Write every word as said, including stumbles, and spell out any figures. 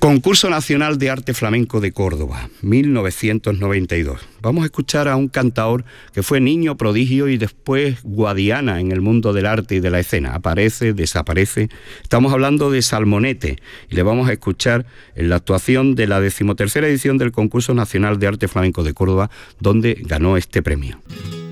Concurso Nacional de Arte Flamenco de Córdoba, mil novecientos noventa y dos. Vamos a escuchar a un cantaor que fue niño prodigio y después guadiana en el mundo del arte y de la escena. Aparece, desaparece. Estamos hablando de Salmonete y le vamos a escuchar en la actuación de la decimotercera edición del Concurso Nacional de Arte Flamenco de Córdoba, donde ganó este premio.